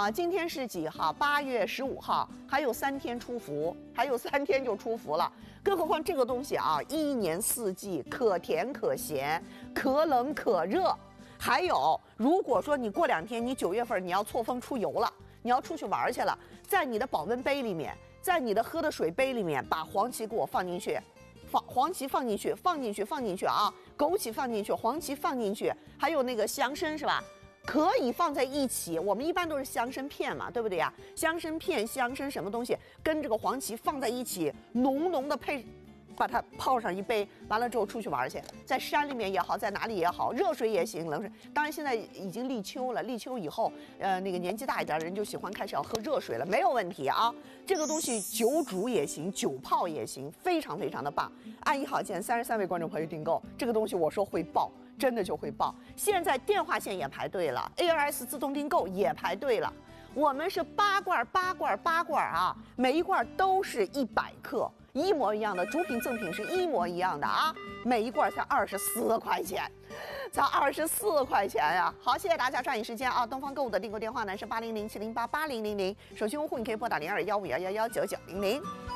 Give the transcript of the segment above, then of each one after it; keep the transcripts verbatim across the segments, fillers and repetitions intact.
啊，今天是几号？八月十五号，还有三天出伏，还有三天就出伏了。更何况这个东西啊，一年四季可甜可咸，可冷可热。还有，如果说你过两天，你九月份你要错峰出游了，你要出去玩去了，在你的保温杯里面，在你的喝的水杯里面，把黄芪给我放进去。放黄芪放进去，放进去，放进去啊！枸杞放进去，黄芪放进去，还有那个香参是吧？可以放在一起。我们一般都是香参片嘛，对不对呀？香参片、香参什么东西跟这个黄芪放在一起，浓浓的配，把它泡上一杯，完了之后出去玩去，在山里面也好，在哪里也好，热水也行，冷水。当然现在已经立秋了，立秋以后，呃，那个年纪大一点的人就喜欢开始要喝热水了，没有问题啊。这个东西酒煮也行，酒泡也行，非常非常的棒。按一号键，三十三位观众朋友订购这个东西，我说会爆，真的就会爆。现在电话线也排队了 ，A R S 自动订购也排队了。我们是八罐八罐八罐啊，每一罐都是一百克。一模一样的主品赠品是一模一样的啊，每一罐才二十四块钱，才二十四块钱呀、啊！好，谢谢大家抓紧时间啊！东方购物的订购电话呢是八零零七零八八零零零，手机用户你可以拨打零二幺五幺幺幺九九零零。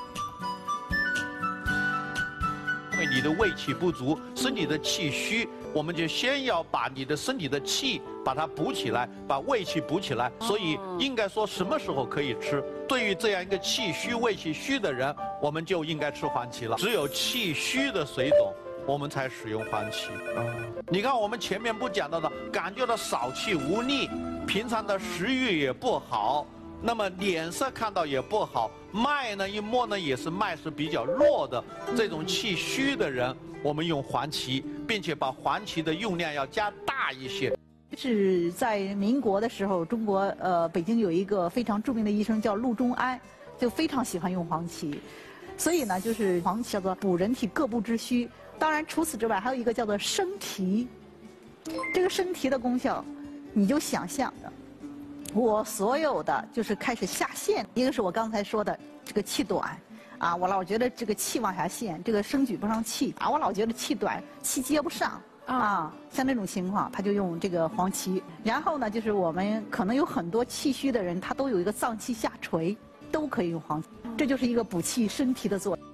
因为你的胃气不足，身体的气虚，我们就先要把你的身体的气把它补起来，把胃气补起来。所以应该说什么时候可以吃？对于这样一个气虚、胃气虚的人，我们就应该吃黄芪了。只有气虚的水肿，我们才使用黄芪。你看我们前面不讲到的，感觉到少气无力，平常的食欲也不好。那么脸色看到也不好，脉呢一摸呢也是脉是比较弱的，这种气虚的人，我们用黄芪，并且把黄芪的用量要加大一些。 是在民国的时候，中国呃北京有一个非常著名的医生叫陆中安，就非常喜欢用黄芪，所以呢就是黄芪叫做补人体各部之虚。当然除此之外还有一个叫做生提，这个生提的功效，你就想象着。我所有的就是开始下陷，一个是我刚才说的这个气短，啊，我老觉得这个气往下陷，这个生举不上气啊，我老觉得气短，气接不上啊，像这种情况，他就用这个黄芪。然后呢，就是我们可能有很多气虚的人，他都有一个脏气下垂，都可以用黄芪，这就是一个补气生提的作用。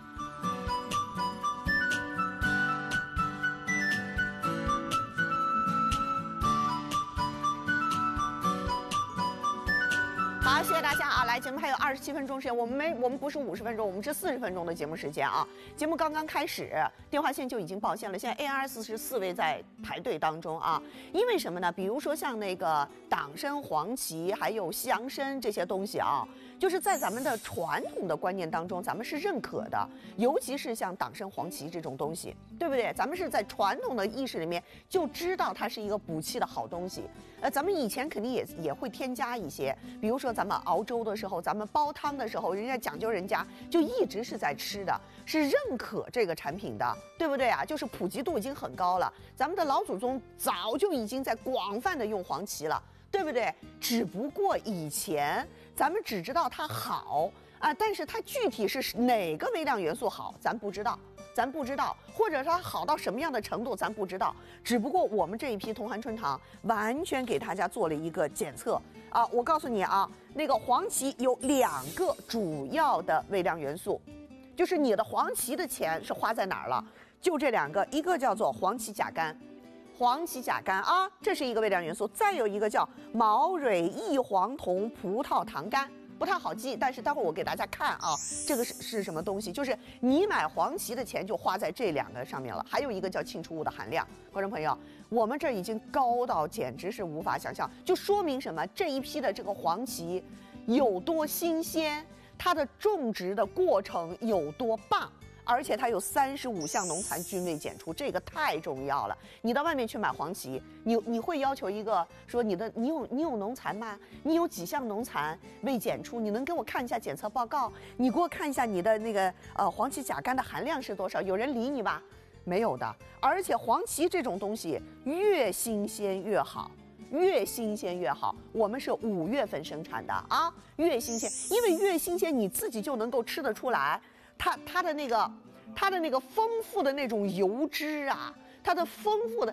好，谢谢大家啊！来，节目还有二十七分钟时间，我们没，我们不是五十分钟，我们是四十分钟的节目时间啊。节目刚刚开始，电话线就已经报线了。现在 A R S 是四位在排队当中啊。因为什么呢？比如说像那个党参、黄芪，还有香参这些东西啊，就是在咱们的传统的观念当中，咱们是认可的。尤其是像党参、黄芪这种东西，对不对？咱们是在传统的意识里面就知道它是一个补气的好东西。呃，咱们以前肯定也也会添加一些，比如说咱们熬粥的时候，咱们煲汤的时候，人家讲究人家就一直是在吃的，是认可这个产品的，对不对啊？就是普及度已经很高了，咱们的老祖宗早就已经在广泛的用黄芪了，对不对？只不过以前咱们只知道它好啊，但是它具体是哪个微量元素好，咱不知道。咱不知道，或者它好到什么样的程度，咱不知道。只不过我们这一批同寒春堂完全给大家做了一个检测啊！我告诉你啊，那个黄芪有两个主要的微量元素，就是你的黄芪的钱是花在哪儿了？就这两个，一个叫做黄芪甲苷，黄芪甲苷啊，这是一个微量元素。再有一个叫毛蕊异黄酮葡萄糖苷。不太好记，但是待会儿我给大家看啊，这个是是什么东西？就是你买黄芪的钱就花在这两个上面了。还有一个叫氰除物的含量，观众朋友，我们这已经高到简直是无法想象，就说明什么？这一批的这个黄芪有多新鲜，它的种植的过程有多棒。而且它有三十五项农残均未检出，这个太重要了。你到外面去买黄芪，你你会要求一个说你的你有你有农残吗？你有几项农残未检出？你能给我看一下检测报告？你给我看一下你的那个呃黄芪甲苷的含量是多少？有人理你吧？没有的。而且黄芪这种东西越新鲜越好。越新鲜越好，我们是五月份生产的啊，越新鲜，因为越新鲜你自己就能够吃得出来。它它的那个，它的那个丰富的那种油脂啊，它的丰富的，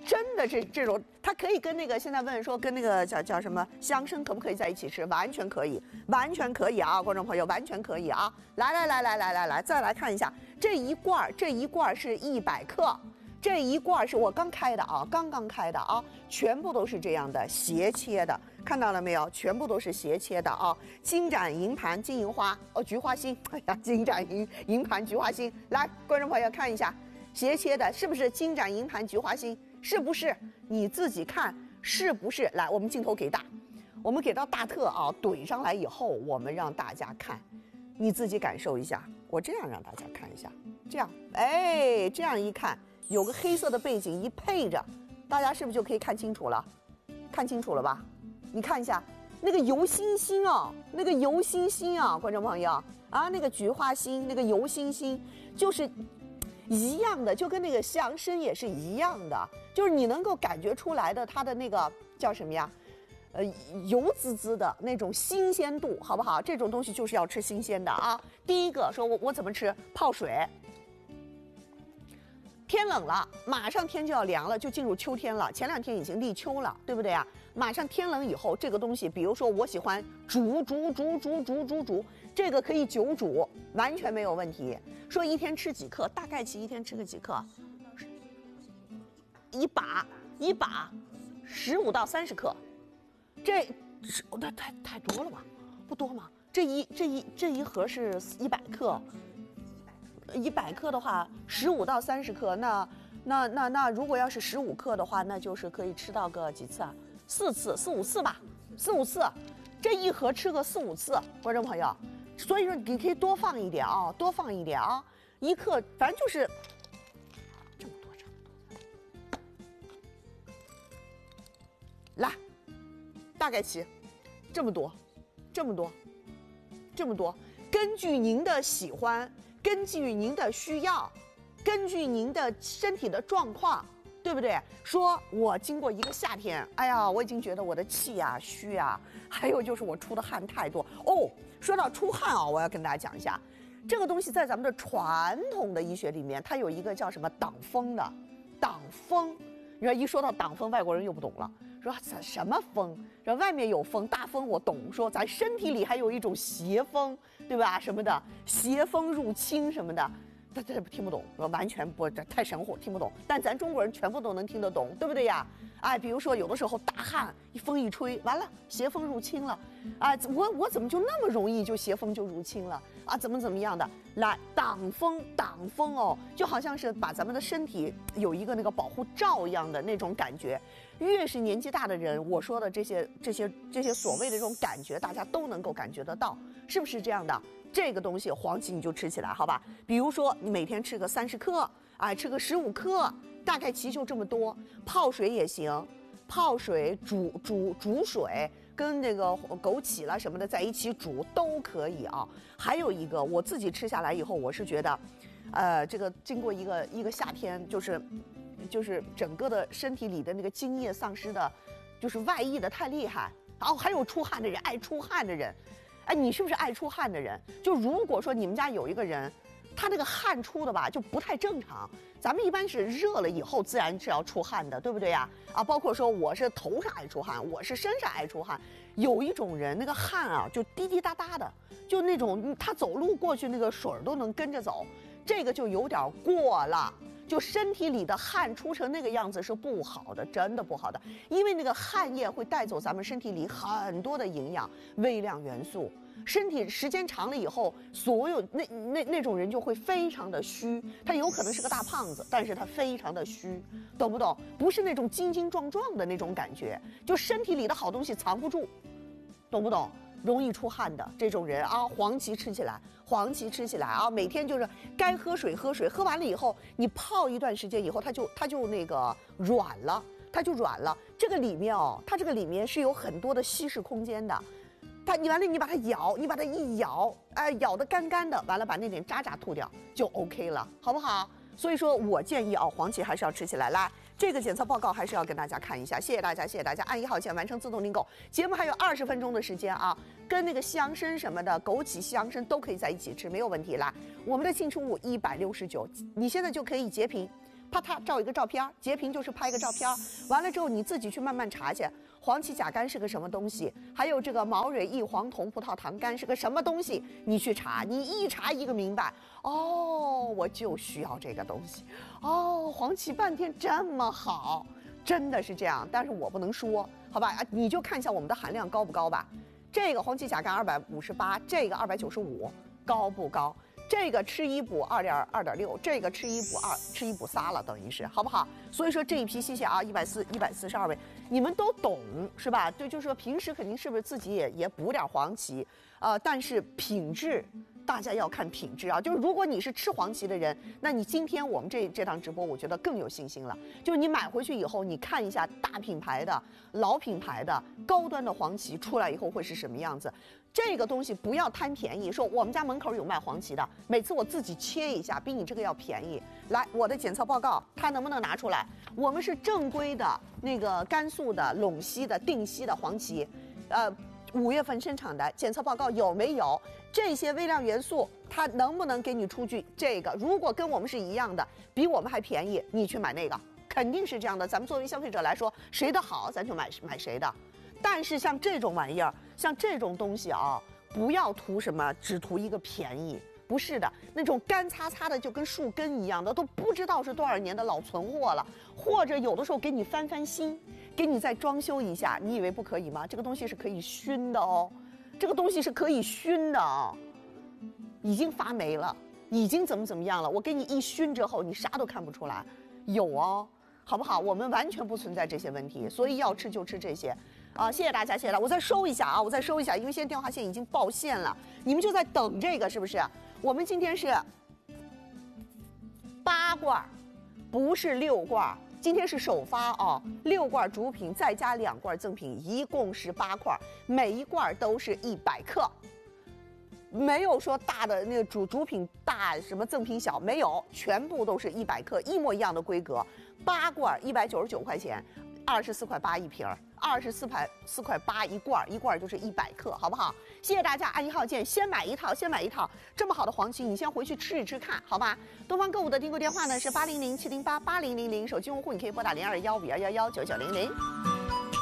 真的这这种，它可以跟那个现在问说跟那个叫叫什么香参可不可以在一起吃？完全可以，完全可以啊，观众朋友，完全可以啊！来来来来来来来，再来看一下这一罐，这一罐是一百克，这一罐是我刚开的啊，刚刚开的啊，全部都是这样的斜切的，看到了没有？全部都是斜切的啊！金盏银盘金银花哦，菊花心，哎呀，金盏银银盘菊花心，来，观众朋友看一下，斜切的是不是金盏银盘菊花心？是不是？你自己看是不是？来，我们镜头给大，我们给到大特啊，怼上来以后，我们让大家看，你自己感受一下。我这样让大家看一下，这样，哎，这样一看，有个黑色的背景一配着，大家是不是就可以看清楚了？看清楚了吧？你看一下那个油星星啊，那个油星星啊，观众朋友啊，那个菊花心，那个油星星，就是一样的，就跟那个香参也是一样的。就是你能够感觉出来的，它的那个叫什么呀？呃，油滋滋的那种新鲜度，好不好？这种东西就是要吃新鲜的啊。第一个说我我怎么吃？泡水。天冷了，马上天就要凉了，就进入秋天了。前两天已经立秋了，对不对啊？马上天冷以后，这个东西，比如说我喜欢煮煮煮煮煮煮煮，这个可以久煮，完全没有问题。说一天吃几克？大概其一天吃个几克？一把一把，十五到三十克，这是那太太多了吧？不多吗？这一这一这一盒是一百克，一百克的话，十五到三十克，那那那那如果要是十五克的话，那就是可以吃到个几次啊？四次，四五次吧，四五次，这一盒吃个四五次，观众朋友，所以说你可以多放一点啊，多放一点啊，一克反正就是。来，大概齐，这么多，这么多，这么多。根据您的喜欢，根据您的需要，根据您的身体的状况，对不对？说我经过一个夏天，哎呀，我已经觉得我的气啊、虚啊，还有就是我出的汗太多哦。说到出汗啊，我要跟大家讲一下，这个东西在咱们的传统的医学里面，它有一个叫什么挡风的，挡风。你说一说到挡风，外国人又不懂了。说什么风？说外面有风，大风我懂。说咱身体里还有一种邪风，对吧？什么的邪风入侵什么的，他他听不懂，说完全不，这太神乎，听不懂。但咱中国人全部都能听得懂，对不对呀？哎，比如说有的时候大汗，一风一吹，完了邪风入侵了，啊，我我怎么就那么容易就邪风就入侵了啊？怎么怎么样的？来挡风，挡风哦，就好像是把咱们的身体有一个那个保护罩一样的那种感觉。越是年纪大的人，我说的这些这些这些所谓的这种感觉，大家都能够感觉得到，是不是这样的？这个东西黄芪你就吃起来，好吧？比如说你每天吃个三十克，哎，吃个十五克，大概其就这么多。泡水也行，泡水煮煮煮水，跟那个枸杞啦什么的在一起煮都可以啊。还有一个，我自己吃下来以后，我是觉得，呃，这个经过一个一个夏天，就是。就是整个的身体里的那个津液丧失的，就是外溢的太厉害。然后还有出汗的人，爱出汗的人，哎，你是不是爱出汗的人？就如果说你们家有一个人，他那个汗出的吧，就不太正常。咱们一般是热了以后自然是要出汗的，对不对呀？啊，包括说我是头上爱出汗，我是身上爱出汗。有一种人那个汗啊，就滴滴答答的，就那种他走路过去那个水都能跟着走，这个就有点过了。就身体里的汗出成那个样子是不好的，真的不好的，因为那个汗液会带走咱们身体里很多的营养、微量元素。身体时间长了以后，所有那那那种人就会非常的虚，他有可能是个大胖子，但是他非常的虚，懂不懂？不是那种精精壮壮的那种感觉，就身体里的好东西藏不住，懂不懂？容易出汗的这种人啊，黄芪吃起来，黄芪吃起来啊，每天就是该喝水喝水，喝完了以后，你泡一段时间以后，它就它就那个软了，它就软了。这个里面哦，它这个里面是有很多的稀释空间的。它你完了，你把它咬，你把它一咬，哎，咬得干干的，完了把那点渣渣吐掉就 OK 了，好不好？所以说我建议啊，黄芪还是要吃起来。来，这个检测报告还是要跟大家看一下，谢谢大家，谢谢大家。按一号键完成自动订购。节目还有二十分钟的时间啊，跟那个香参什么的，枸杞、香参都可以在一起吃，没有问题。来，我们的庆初五一百六十九，你现在就可以截屏。 啪嗒照一个照片，截屏就是拍一个照片，完了之后你自己去慢慢查去，黄芪甲苷是个什么东西，还有这个毛蕊异黄酮葡萄糖苷是个什么东西，你去查，你一查一个明白，哦，我就需要这个东西，哦，黄芪半天这么好，真的是这样，但是我不能说，好吧，你就看一下我们的含量高不高吧，这个黄芪甲苷二百五十八，这个二百九十五，高不高？这个吃一补二点二点六，这个吃一补二，吃一补仨了，等于是好不好？所以说这一批谢谢啊，一百四一百四十二位，你们都懂是吧？对，就是说平时肯定是不是自己也也补点黄芪，呃，但是品质大家要看品质啊。就是如果你是吃黄芪的人，那你今天我们这这档直播，我觉得更有信心了。就是你买回去以后，你看一下大品牌的、老品牌的、高端的黄芪出来以后会是什么样子。这个东西不要贪便宜，说我们家门口有卖黄芪的，每次我自己切一下，比你这个要便宜。来，我的检测报告，它能不能拿出来？我们是正规的那个甘肃的陇西的定西的黄芪，呃，五月份生产的检测报告有没有？这些微量元素，它能不能给你出具这个？如果跟我们是一样的，比我们还便宜，你去买那个，肯定是这样的。咱们作为消费者来说，谁的好，咱就买买谁的。但是像这种玩意儿，像这种东西啊，不要图什么，只图一个便宜，不是的，那种干擦擦的就跟树根一样的，都不知道是多少年的老存货了，或者有的时候给你翻翻新，给你再装修一下，你以为不可以吗？这个东西是可以熏的哦，这个东西是可以熏的哦，已经发霉了，已经怎么怎么样了，我给你一熏之后，你啥都看不出来，有哦，好不好？我们完全不存在这些问题，所以要吃就吃这些。啊，谢谢大家，谢谢大家。我再收一下啊，我再收一下，因为现在电话线已经爆线了，你们就在等这个，是不是？我们今天是八罐，不是六罐，今天是首发啊，六罐主品再加两罐赠品，一共是八块，每一罐都是一百克，没有说大的那个主主品大什么赠品小，没有，全部都是一百克，一模一样的规格，八罐一百九十九块钱。二十四块八一瓶，二十四块四块八一罐，一罐就是一百克，好不好？谢谢大家，按一号键，先买一套，先买一套，这么好的黄芪，你先回去吃一吃看，好吧？东方购物的订购电话呢是八零零七零八八零零零，手机用户你可以拨打零二幺五幺幺幺九九零零。